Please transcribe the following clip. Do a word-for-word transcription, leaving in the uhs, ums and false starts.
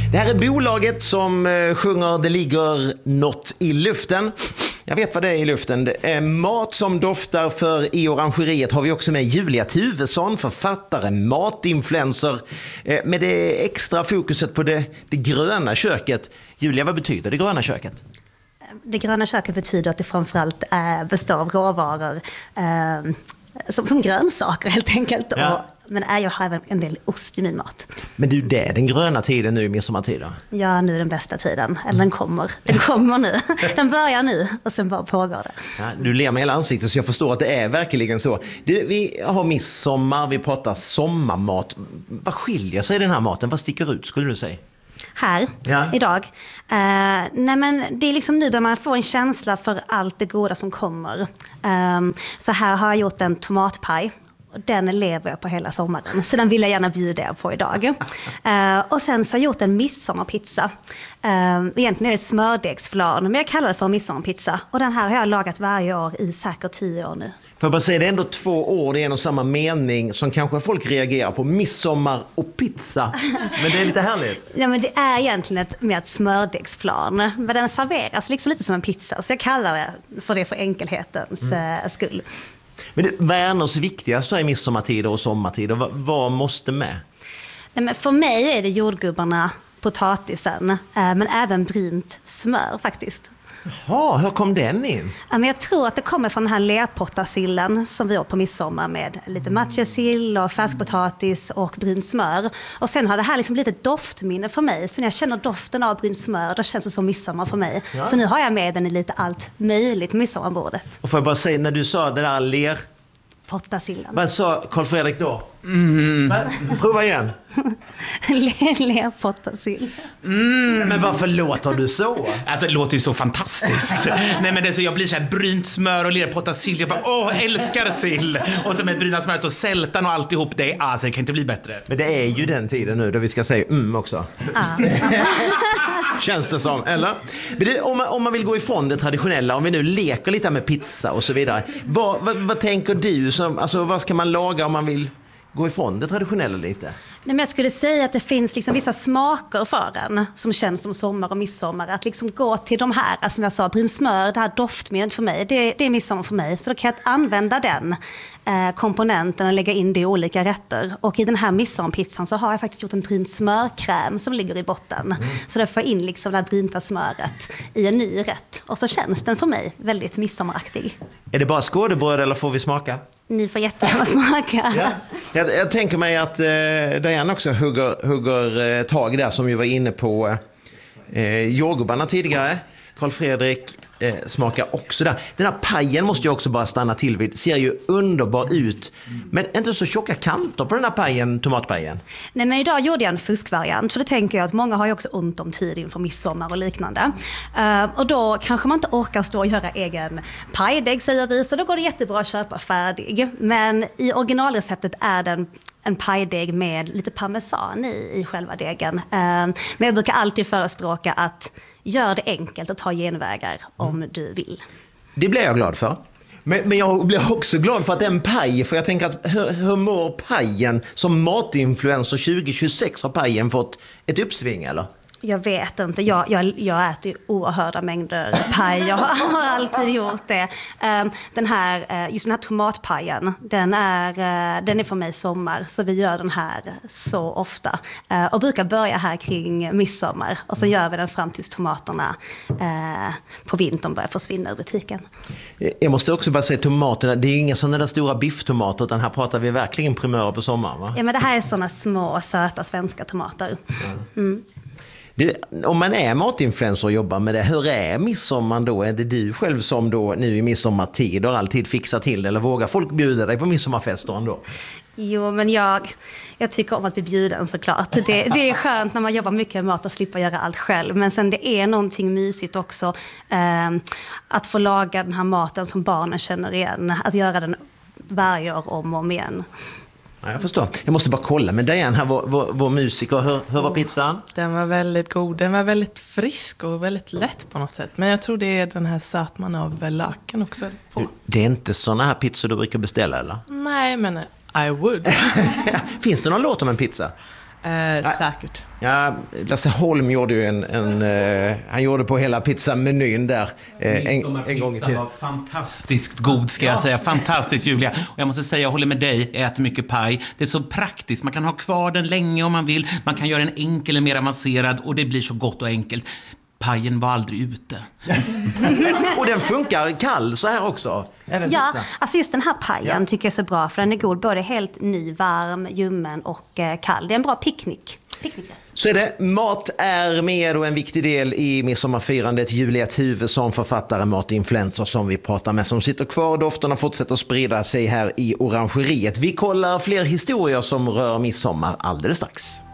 Det här är bolaget som sjunger Det ligger något i luften. Jag vet vad det är i luften. Det är mat som doftar, för i orangeriet har vi också med Julia Tuvesson, författare, matinfluencer, med det extra fokuset på det, det gröna köket. Julia, vad betyder det gröna köket? Det gröna köket betyder att det framförallt består av råvaror eh, som, som grönsaker helt enkelt. Ja. Och, men är jag har även en del ost i min mat. Men du, det är den gröna tiden nu i midsommartiden? Ja, nu är den bästa tiden. Eller den kommer. Den kommer nu. Den börjar nu och sen bara pågår det. Ja, du ler med hela ansiktet så jag förstår att det är verkligen så. Du, vi har midsommar, vi pratar sommarmat. Vad skiljer sig den här maten? Vad sticker ut skulle du säga? Här, ja. idag. Uh, nej men det är liksom nu där man får en känsla för allt det goda som kommer. Um, så här har jag gjort en tomatpaj. Och den lever jag på hela sommaren. Så den vill jag gärna bjuda er på idag. Uh, och sen så har jag gjort en midsommarpizza. Uh, egentligen är det ett smördegsflarn, men jag kallar det för midsommarpizza. Och den här har jag lagat varje år i säkert tio år nu. Får jag bara säga, det är ändå två år i en och samma mening som kanske folk reagerar på. Midsommar och pizza. Men det är lite härligt. Ja, men det är egentligen ett, med ett smördegsflarn. Men den serveras liksom lite som en pizza. Så jag kallar det för det för enkelhetens mm. skull. Men det, vad är annars viktigast i midsommartider och sommartider? Vad, vad måste med? Nej, men för mig är det jordgubbarna, potatisen, men även brynt smör faktiskt. Ja, hur kom den in? Ja, men jag tror att det kommer från den här lerpottasillen som vi åt på midsommar med lite matjessill och färskpotatis och brynt smör. Och sen har det här liksom blivit ett doftminne för mig. Så när jag känner doften av brynt smör, då känns det som midsommar för mig. Ja. Så nu har jag med den i lite allt möjligt på midsommarbordet. Och får jag bara säga, när du sa det där ler... Pottasillen. Vad sa Carl Fredrik då? Mm. Men, prova igen. Lerpottasillen. Mm. Men varför låter du så? Alltså det låter ju så fantastiskt. Nej men det är så, jag blir så här brynt smör och lerpottasill. Jag bara, åh, älskar sill. Och så med bryna smöret och sältan och alltihop. Det, alltså, det kan inte bli bättre. Men det är ju den tiden nu då vi ska säga mm också. Ah. Känns det som, eller? Men det, om, man, om man vill gå ifrån det traditionella, om vi nu leker lite med pizza och så vidare. Vad, vad, vad tänker du? Som, alltså, vad ska man laga om man vill gå ifrån det traditionella lite? Nej, men jag skulle säga att det finns liksom vissa smaker för en som känns som sommar och midsommar. Att liksom gå till de här, alltså som jag sa, brun smör, det här doftmedlet för mig, det, det är midsommar för mig. Så då kan jag använda den eh, komponenten och lägga in det i olika rätter. Och i den här midsommarpizzan så har jag faktiskt gjort en brun smörkräm som ligger i botten. Mm. Så då får jag in liksom det här brynta smöret i en ny rätt. Och så känns den för mig väldigt midsommaraktig. Är det bara skådebröd eller får vi smaka? Ni får jättegärna smaka. Ja. Jag, jag tänker mig att eh, Diana också hugger, hugger eh, tag där, som ju var inne på eh, jordgubbarna tidigare. Carl Fredrik eh, smakar också där. Den här pajen måste jag också bara stanna till vid. Ser ju underbar ut. Men inte så tjocka kanter på den här pajen, tomatpajen. Nej, men idag gjorde jag en fuskvariant. För det tänker jag att många har ju också ont om tid inför midsommar och liknande. Uh, och då kanske man inte orkar stå och göra egen pajdeg, säger vi. Så då går det jättebra att köpa färdig. Men i originalreceptet är den en pajdeg med lite parmesan i, i själva degen. Uh, men jag brukar alltid förespråka att gör det enkelt och ta genvägar om mm. du vill. Det blir jag glad för. Men, men jag blir också glad för att det är en paj. För jag tänker att hur, hur mår pajen som matinfluencer tjugo tjugosex? Har pajen fått ett uppsving eller? Jag vet inte. Jag, jag, jag äter ju oerhörda mängder paj. Jag har alltid gjort det. Den här, just den här tomatpajen, den är, den är för mig sommar. Så vi gör den här så ofta. Och brukar börja här kring midsommar. Och så gör vi den fram tills tomaterna på vintern börjar försvinna ur butiken. Jag måste också bara säga tomaterna. Det är ju inga sådana där stora bifftomater. Utan här pratar vi verkligen primörer på sommaren, va? Ja, men det här är sådana små, söta svenska tomater. Mm. Du, om man är matinfluencer och jobbar med det, hur är midsommar då? Är det du själv som då nu i midsommartid har alltid fixat till det? Eller vågar folk bjuda dig på midsommarfester ändå? Jo, men jag, jag tycker om att bli bjuden såklart. Det, det är skönt när man jobbar mycket med mat och slippa göra allt själv. Men sen det är någonting mysigt också eh, att få laga den här maten som barnen känner igen. Att göra den varje år om och om igen. Ja, jag förstår. Jag måste bara kolla med Diana här, vår, vår, vår musiker. Hur, hur var pizzan? Den var väldigt god. Den var väldigt frisk och väldigt lätt på något sätt. Men jag tror det är den här sötman av laken också. Det är inte såna här pizzor du brukar beställa, eller? Nej, men I would. Finns det någon låt om en pizza? Eh, säkert. Ja, Lasse Holm gjorde ju en, en uh, han gjorde på hela pizzamenyn där uh, en, en gång i tiden. Var fantastiskt god ska jag säga, fantastiskt Julia. Och jag måste säga, jag håller med dig, jag äter mycket paj. Det är så praktiskt, man kan ha kvar den länge om man vill. Man kan göra en enkel eller mer avancerad och det blir så gott och enkelt. Pajen var aldrig ute. Och den funkar kall så här också. Även Ja, pizza. alltså just den här pajen Ja. tycker jag är så bra för den är god både helt ny, varm, ljummen och eh, kall. Det är en bra picknick. Picknick. Så är det. Mat är med och en viktig del i midsommarfirandet. Julia Tuvesson, författare, matinfluencer som vi pratar med, som sitter kvar. Dofterna fortsätter sprida sig här i Orangeriet. Vi kollar fler historier som rör midsommar alldeles strax.